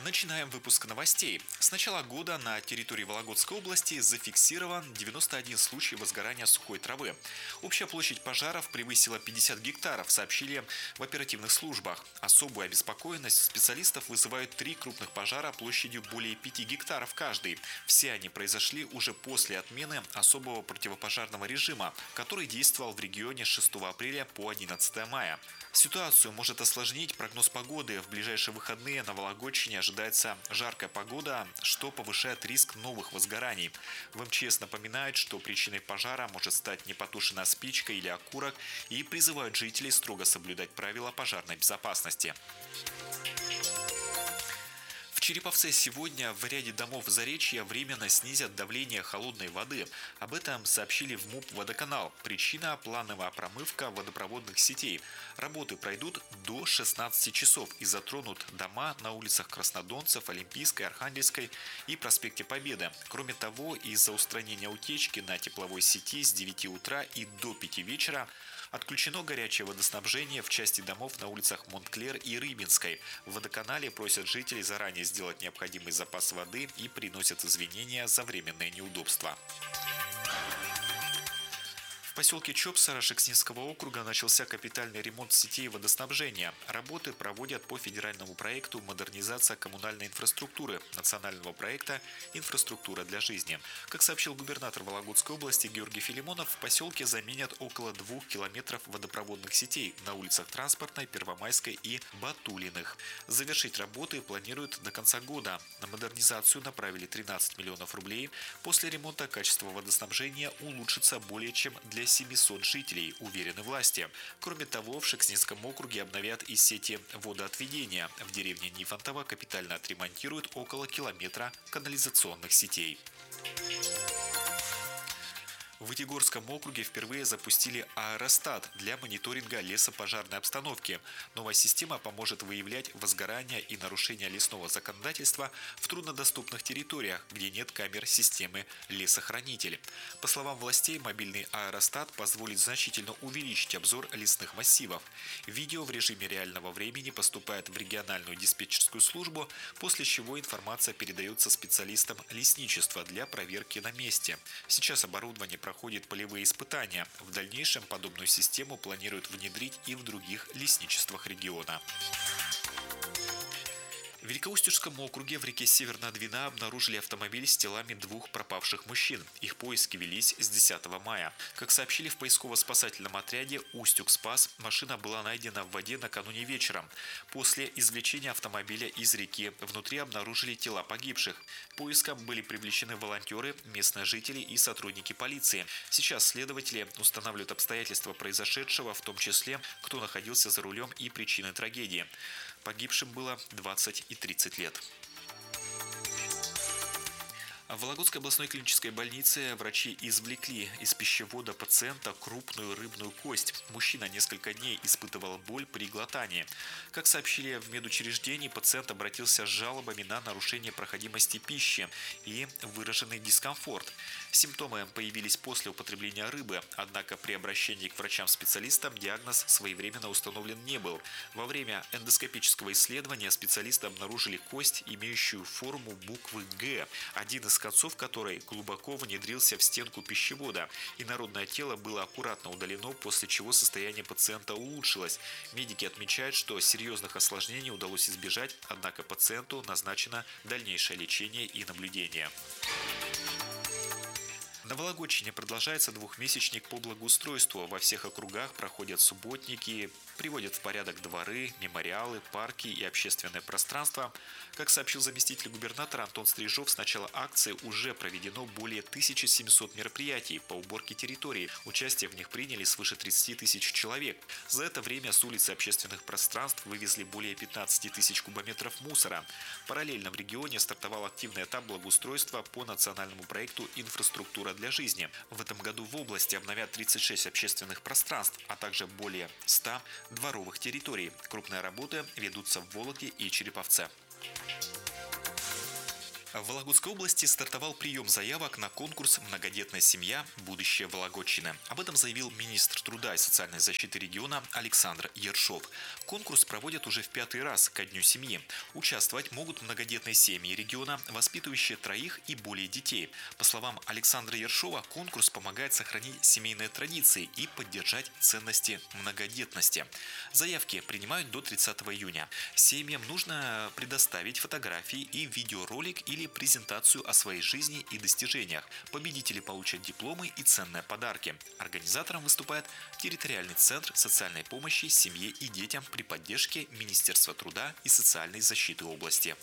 Начинаем выпуск новостей. С начала года на территории Вологодской области зафиксирован 91 случай возгорания сухой травы. Общая площадь пожаров превысила 50 гектаров, сообщили в оперативных службах. Особую обеспокоенность специалистов вызывают 3 крупных пожара площадью более 5 гектаров каждый. Все они произошли уже после отмены особого противопожарного режима, который действовал в регионе с 6 апреля по 11 мая. Ситуацию может осложнить прогноз погоды. В ближайшие выходные на Вологодчине ожидается жаркая погода, что повышает риск новых возгораний. В МЧС напоминают, что причиной пожара может стать непотушенная спичка или окурок, и призывают жителей строго соблюдать правила пожарной безопасности. В Череповце сегодня в ряде домов Заречья временно снизят давление холодной воды. Об этом сообщили в МУП «Водоканал». Причина – плановая промывка водопроводных сетей. Работы пройдут до 16 часов и затронут дома на улицах Краснодонцев, Олимпийской, Архангельской и проспекте Победы. Кроме того, из-за устранения утечки на тепловой сети с 9 утра и до 5 вечера отключено горячее водоснабжение в части домов на улицах Монтклер и Рыбинской. В водоканале просят жителей заранее сделать необходимый запас воды и приносят извинения за временные неудобства. В поселке Чопсара Шекснинского округа начался капитальный ремонт сетей водоснабжения. Работы проводят по федеральному проекту «Модернизация коммунальной инфраструктуры» национального проекта «Инфраструктура для жизни». Как сообщил губернатор Вологодской области Георгий Филимонов, в поселке заменят около 2 километров водопроводных сетей на улицах Транспортной, Первомайской и Батулиных. Завершить работы планируют до конца года. На модернизацию направили 13 миллионов рублей. После ремонта качество водоснабжения улучшится более чем для 700 жителей, уверены власти. Кроме того, в Шекснинском округе обновят и сети водоотведения. В деревне Нифонтово капитально отремонтируют около километра канализационных сетей. В Вытегорском округе впервые запустили аэростат для мониторинга лесопожарной обстановки. Новая система поможет выявлять возгорания и нарушения лесного законодательства в труднодоступных территориях, где нет камер системы лесохранитель. По словам властей, мобильный аэростат позволит значительно увеличить обзор лесных массивов. Видео в режиме реального времени поступает в региональную диспетчерскую службу, после чего информация передается специалистам лесничества для проверки на месте. Сейчас оборудование проходит полевые испытания. В дальнейшем подобную систему планируют внедрить и в других лесничествах региона. В Великоустюжском округе в реке Северная Двина обнаружили автомобиль с телами 2 пропавших мужчин. Их поиски велись с 10 мая. Как сообщили в поисково-спасательном отряде «Устюг-Спас», машина была найдена в воде накануне вечером. После извлечения автомобиля из реки внутри обнаружили тела погибших. К поискам были привлечены волонтеры, местные жители и сотрудники полиции. Сейчас следователи устанавливают обстоятельства произошедшего, в том числе, кто находился за рулем и причины трагедии. Погибшим было 20 и 30 лет. В Вологодской областной клинической больнице врачи извлекли из пищевода пациента крупную рыбную кость. Мужчина несколько дней испытывал боль при глотании. Как сообщили в медучреждении, пациент обратился с жалобами на нарушение проходимости пищи и выраженный дискомфорт. Симптомы появились после употребления рыбы, однако при обращении к врачам-специалистам диагноз своевременно установлен не был. Во время эндоскопического исследования специалисты обнаружили кость, имеющую форму буквы «Г», один из концов которой глубоко внедрился в стенку пищевода. Инородное тело было аккуратно удалено, после чего состояние пациента улучшилось. Медики отмечают, что серьезных осложнений удалось избежать, однако пациенту назначено дальнейшее лечение и наблюдение. На Вологодчине продолжается двухмесячник по благоустройству. Во всех округах проходят субботники, приводят в порядок дворы, мемориалы, парки и общественное пространство. Как сообщил заместитель губернатора Антон Стрижов, с начала акции уже проведено более 1700 мероприятий по уборке территории. Участие в них приняли свыше 30 тысяч человек. За это время с улиц и общественных пространств вывезли более 15 тысяч кубометров мусора. Параллельно в регионе стартовал активный этап благоустройства по национальному проекту «Инфраструктура для жизни». В этом году в области обновят 36 общественных пространств, а также более 100 дворовых территорий. Крупные работы ведутся в Вологде и Череповце. В Вологодской области стартовал прием заявок на конкурс «Многодетная семья. Будущее Вологодчины». Об этом заявил министр труда и социальной защиты региона Александр Ершов. Конкурс проводят уже в 5-й раз ко Дню семьи. Участвовать могут многодетные семьи региона, воспитывающие 3 и более детей. По словам Александра Ершова, конкурс помогает сохранить семейные традиции и поддержать ценности многодетности. Заявки принимают до 30 июня. Семьям нужно предоставить фотографии и видеоролик или презентацию о своей жизни и достижениях. Победители получат дипломы и ценные подарки. Организатором выступает территориальный центр социальной помощи семье и детям при поддержке Министерства труда и социальной защиты области.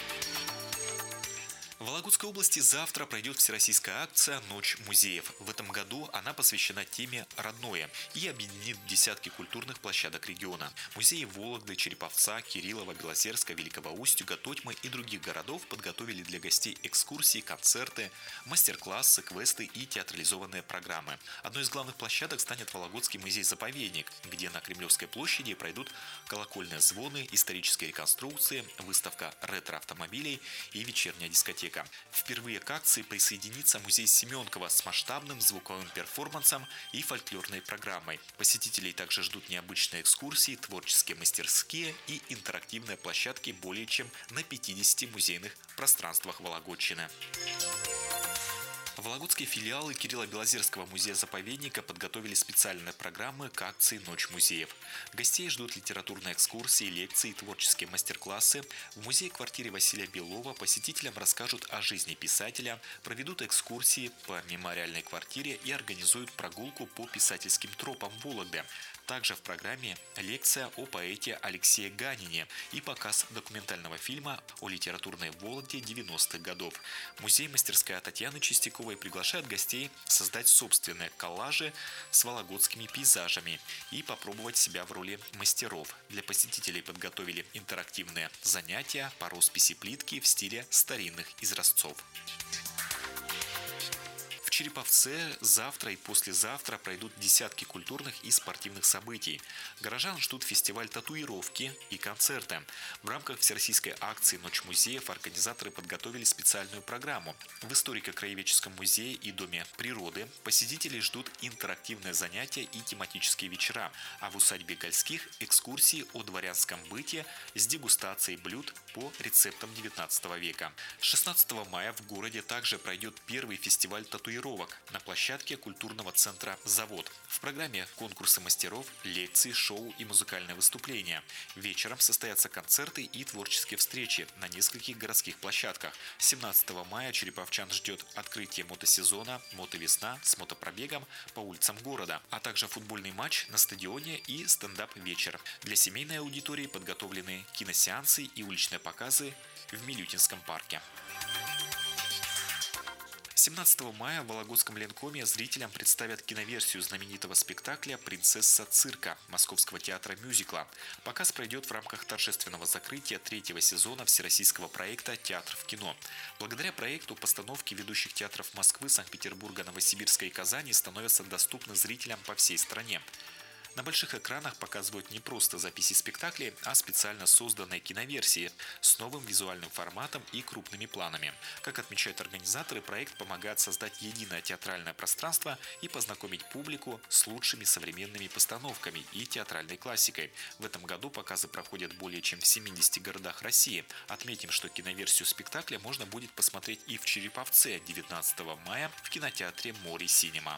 В Вологодской области завтра пройдет всероссийская акция «Ночь музеев». В этом году она посвящена теме «Родное» и объединит десятки культурных площадок региона. Музеи Вологды, Череповца, Кириллова, Белозерска, Великого Устюга, Тотьмы и других городов подготовили для гостей экскурсии, концерты, мастер-классы, квесты и театрализованные программы. Одной из главных площадок станет Вологодский музей-заповедник, где на Кремлевской площади пройдут колокольные звоны, исторические реконструкции, выставка ретро-автомобилей и вечерняя дискотека. Впервые к акции присоединится музей Семенкова с масштабным звуковым перформансом и фольклорной программой. Посетителей также ждут необычные экскурсии, творческие мастерские и интерактивные площадки более чем на 50 музейных пространствах Вологодчины. Вологодские филиалы Кирилло-Белозерского музея-заповедника подготовили специальные программы к акции «Ночь музеев». Гостей ждут литературные экскурсии, лекции и творческие мастер-классы. В музее-квартире Василия Белова посетителям расскажут о жизни писателя, проведут экскурсии по мемориальной квартире и организуют прогулку по писательским тропам Вологды. Также в программе лекция о поэте Алексее Ганине и показ документального фильма о литературной Вологде 90-х годов. Музей-мастерская Татьяны Чистяковой приглашает гостей создать собственные коллажи с вологодскими пейзажами и попробовать себя в роли мастеров. Для посетителей подготовили интерактивные занятия по росписи плитки в стиле старинных изразцов. В Череповце завтра и послезавтра пройдут десятки культурных и спортивных событий. Горожан ждут фестиваль татуировки и концерты. В рамках всероссийской акции «Ночь музеев» организаторы подготовили специальную программу. В историко-краеведческом музее и Доме природы посетителей ждут интерактивные занятия и тематические вечера, а в усадьбе Гольских – экскурсии о дворянском быте с дегустацией блюд по рецептам 19 века. 16 мая в городе также пройдет первый фестиваль татуировок на площадке культурного центра «Завод». В программе конкурсы мастеров, лекции, шоу и музыкальные выступления. Вечером состоятся концерты и творческие встречи на нескольких городских площадках. 17 мая череповчан ждет открытие мотосезона «Мотовесна» с мотопробегом по улицам города, а также футбольный матч на стадионе и стендап-вечер. Для семейной аудитории подготовлены киносеансы и уличные показы в Милютинском парке. 17 мая в Вологодском ленкоме зрителям представят киноверсию знаменитого спектакля «Принцесса цирка» Московского театра мюзикла. Показ пройдет в рамках торжественного закрытия 3-го сезона всероссийского проекта «Театр в кино». Благодаря проекту постановки ведущих театров Москвы, Санкт-Петербурга, Новосибирска и Казани становятся доступны зрителям по всей стране. На больших экранах показывают не просто записи спектаклей, а специально созданные киноверсии с новым визуальным форматом и крупными планами. Как отмечают организаторы, проект помогает создать единое театральное пространство и познакомить публику с лучшими современными постановками и театральной классикой. В этом году показы проходят более чем в 70 городах России. Отметим, что киноверсию спектакля можно будет посмотреть и в Череповце 19 мая в кинотеатре «Море Синема».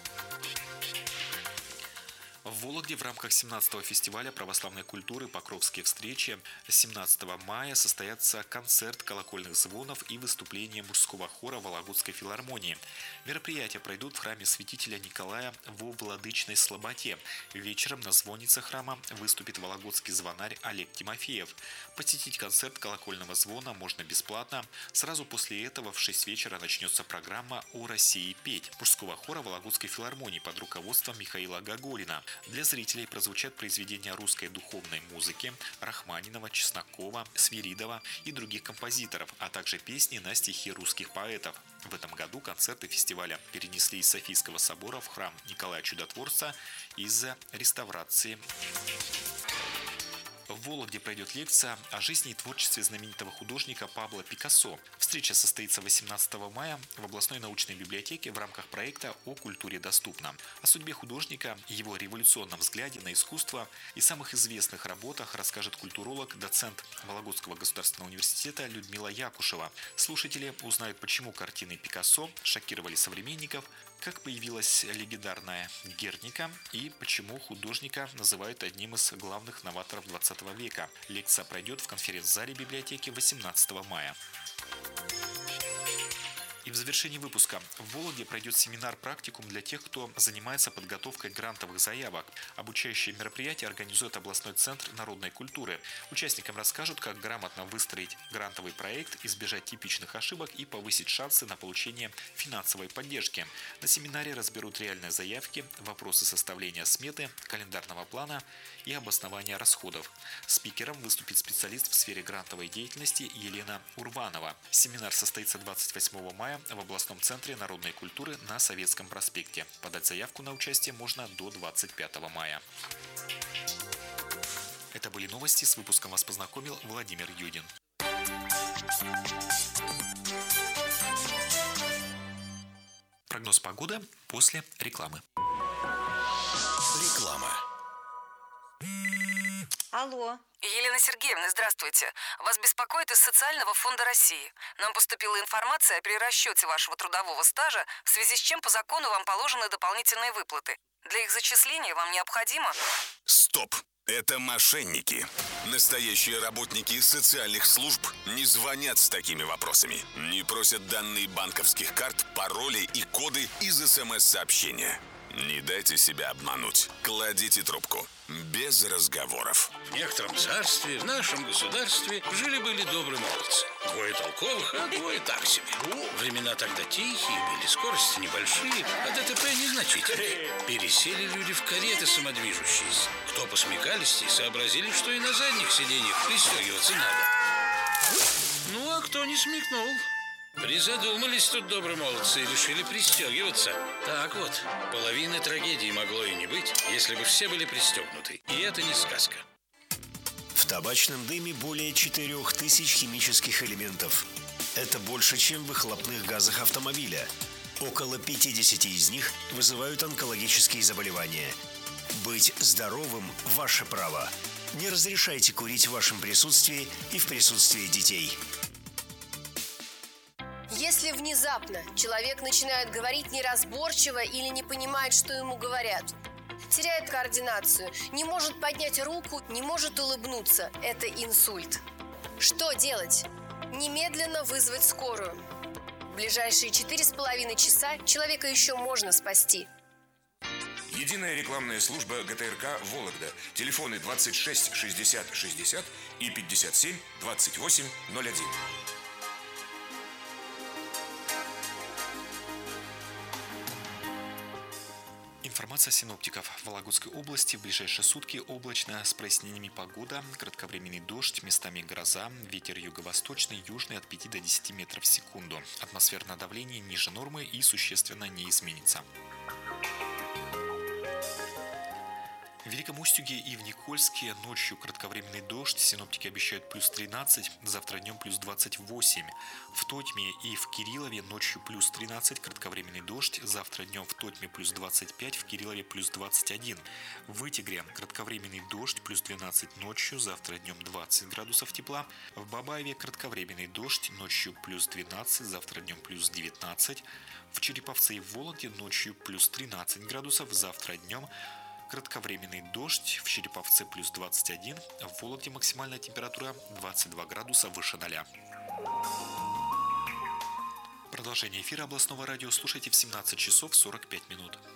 В Вологде в рамках 17-го фестиваля православной культуры «Покровские встречи» 17 мая состоятся концерт колокольных звонов и выступление мужского хора Вологодской филармонии. Мероприятия пройдут в храме святителя Николая во Владычной Слободе. Вечером на звоннице храма выступит вологодский звонарь Олег Тимофеев. Посетить концерт колокольного звона можно бесплатно. Сразу после этого в 6 вечера начнется программа «О России петь» мужского хора Вологодской филармонии под руководством Михаила Гаголина. Для зрителей прозвучат произведения русской духовной музыки Рахманинова, Чеснокова, Свиридова и других композиторов, а также песни на стихи русских поэтов. В этом году концерты фестиваля перенесли из Софийского собора в храм Николая Чудотворца из-за реставрации. В Вологде пройдет лекция о жизни и творчестве знаменитого художника Пабло Пикассо. Встреча состоится 18 мая в областной научной библиотеке в рамках проекта «О культуре доступно». О судьбе художника, его революционном взгляде на искусство и самых известных работах расскажет культуролог, доцент Вологодского государственного университета Людмила Якушева. Слушатели узнают, почему картины Пикассо шокировали современников, как появилась легендарная Герника и почему художника называют одним из главных новаторов 20 века. Лекция пройдет в конференц-зале библиотеки 18 мая. И в завершении выпуска в Вологде пройдет семинар-практикум для тех, кто занимается подготовкой грантовых заявок. Обучающее мероприятие организует областной центр народной культуры. Участникам расскажут, как грамотно выстроить грантовый проект, избежать типичных ошибок и повысить шансы на получение финансовой поддержки. На семинаре разберут реальные заявки, вопросы составления сметы, календарного плана и обоснования расходов. Спикером выступит специалист в сфере грантовой деятельности Елена Урванова. Семинар состоится 28 мая в областном центре народной культуры на Советском проспекте. Подать заявку на участие можно до 25 мая. Это были новости. С выпуском вас познакомил Владимир Юдин. Прогноз погоды после рекламы. Реклама. Алло. Елена Сергеевна, здравствуйте. Вас беспокоит из Социального фонда России. Нам поступила информация о перерасчете вашего трудового стажа, в связи с чем по закону вам положены дополнительные выплаты. Для их зачисления вам необходимо... Стоп! Это мошенники. Настоящие работники социальных служб не звонят с такими вопросами. Не просят данные банковских карт, пароли и коды из СМС-сообщения. Не дайте себя обмануть. Кладите трубку. Без разговоров. В некотором царстве, в нашем государстве, жили-были добрые молодцы. Двое толковых, а двое так себе. Времена тогда тихие были, скорости небольшие, а ДТП незначительные. Пересели люди в кареты самодвижущиеся. Кто посмекалистей, сообразили, что и на задних сиденьях пристегиваться надо. Ну, а кто не смекнул? Призадумались тут добрые молодцы и решили пристегиваться. Так вот, половины трагедии могло и не быть, если бы все были пристегнуты. И это не сказка. В табачном дыме более 4000 химических элементов. Это больше, чем в выхлопных газах автомобиля. Около 50 из них вызывают онкологические заболевания. Быть здоровым – ваше право. Не разрешайте курить в вашем присутствии и в присутствии детей. Если внезапно человек начинает говорить неразборчиво или не понимает, что ему говорят, теряет координацию, не может поднять руку, не может улыбнуться, это инсульт. Что делать? Немедленно вызвать скорую. В ближайшие 4,5 часа человека еще можно спасти. Единая рекламная служба ГТРК «Вологда». Телефоны 26 60 60 и 57 28 01. Информация синоптиков. В Вологодской области в ближайшие сутки облачно, с прояснениями погода, кратковременный дождь, местами гроза, ветер юго-восточный, южный от 5 до 10 метров в секунду. Атмосферное давление ниже нормы и существенно не изменится. В Великом Устюге и в Никольске ночью кратковременный дождь, синоптики обещают плюс 13, завтра днем плюс 28. В Тотьме и в Кириллове ночью плюс 13, кратковременный дождь, завтра днем в Тотьме плюс 25, в Кириллове плюс 21. В Вытегре кратковременный дождь, плюс 12 ночью, завтра днем 20 градусов тепла. В Бабаеве кратковременный дождь, ночью плюс 12, завтра днем плюс 19. В Череповце и в Вологде ночью плюс 13 градусов, завтра днем кратковременный дождь, в Череповце плюс 21, в Вологде максимальная температура 22 градуса выше 0. Продолжение эфира областного радио слушайте в 17 часов 45 минут.